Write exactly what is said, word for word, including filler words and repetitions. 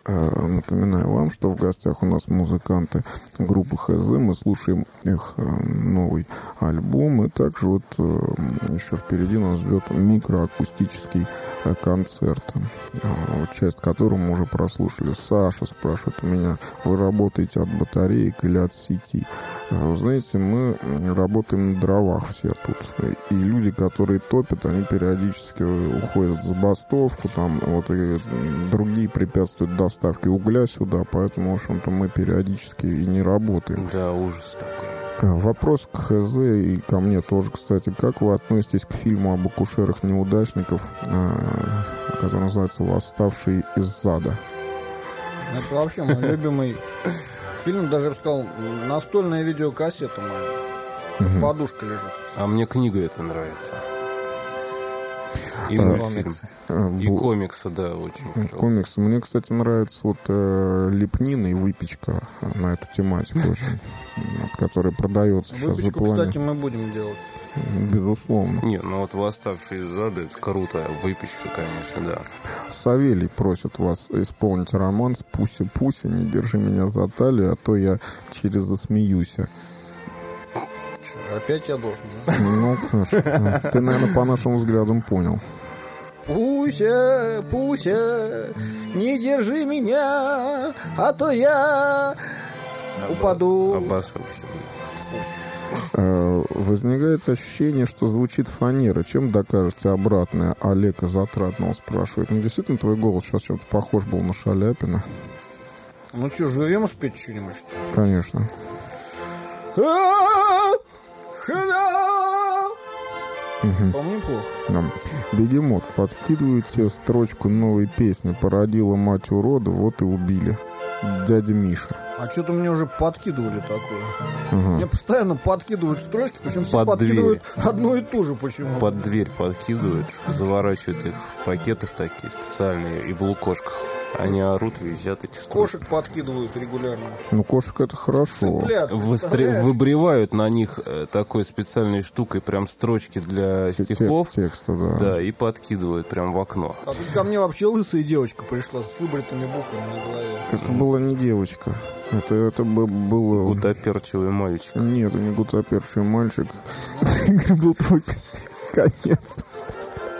Напоминаю вам, что в гостях у нас музыканты группы ХЗ. Мы слушаем их новый альбом. И также вот еще впереди нас ждет микроакустический концерт, часть которого мы уже прослушали. Саша спрашивает у меня: вы работаете от батареек или от сети? Вы знаете, мы работаем на дровах все тут. И люди, которые топят, они периодически уходят в забастовку, там вот, и другие препятствуют доставке угля сюда, поэтому, в общем-то, мы периодически и не работаем. Да, ужас такой. Вопрос к ХЗ и ко мне тоже, кстати. Как вы относитесь к фильму об акушерах-неудачников, который называется «Восставший из ада»? Это вообще мой любимый фильм, даже, я бы сказал, настольная видеокассета моя. Угу. Подушка лежит. А мне книга эта нравится. И а, мультфильм. А, и бу... комиксы, да, очень. Комиксы. Мне, кстати, нравится вот э, лепнина и выпечка на эту тематику очень, которая продается сейчас за Выпечку, кстати, мы будем делать. Безусловно. Не, ну вот «Восставший из ада» — это круто. Выпечка, конечно, да. Савелий просит вас исполнить романс «Пуся-пуся, не держи меня за талию, а то я через засмеюсь». Опять я должен, да? Ну, хорошо. Ты, наверное, по нашим взглядам понял. Пуся, Пуся, не держи меня, а то я упаду. Обоссался. Возникает ощущение, что звучит фанера. Чем докажете обратное? Олег из Отрадного спрашивает. Ну, действительно, твой голос сейчас чем-то похож был на Шаляпина. Ну что, живем спеть что-нибудь? Конечно. Угу. По-моему, неплохо. Да. Бегемот, подкидываете строчку новой песни. Породила мать урода, вот и убили. Дядя Миша. А что-то мне уже подкидывали такое. Ага. Мне постоянно подкидывают строчки, причем все Под подкидывают дверь. одно и то же почему. Под дверь подкидывают, заворачивают их в пакетах такие специальные и в лукошках. Они орут, визжат эти строчки. Кошек подкидывают регулярно. Ну, кошек это хорошо. Цыплят, Выстр... Выбривают на них такой специальной штукой прям строчки для Тек- стихов. Текста, да. Да, и подкидывают прям в окно. А тут ко мне вообще лысая девочка пришла с выбритыми буквами на голове. Это была не девочка. Это, это бы было... Гутоперчивый мальчик. Нет, это не гутоперчивый мальчик. Был твой конец.